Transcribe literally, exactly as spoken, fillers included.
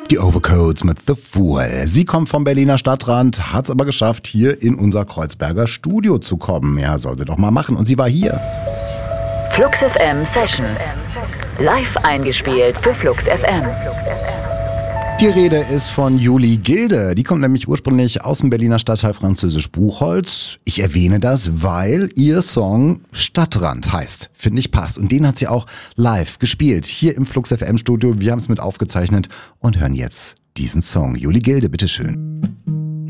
Die Overcoats mit The Fool. Sie kommt vom Berliner Stadtrand, hat es aber geschafft, hier in unser Kreuzberger Studio zu kommen. Ja, soll sie doch mal machen. Und sie war hier. Flux F M Sessions. Live eingespielt für Flux F M. Die Rede ist von Julie Gilde. Die kommt nämlich ursprünglich aus dem Berliner Stadtteil Französisch Buchholz. Ich erwähne das, weil ihr Song Stadtrand heißt. Finde ich passt. Und den hat sie auch live gespielt. Hier im Flux F M Studio. Wir haben es mit aufgezeichnet und hören jetzt diesen Song. Julie Gilde, bitteschön.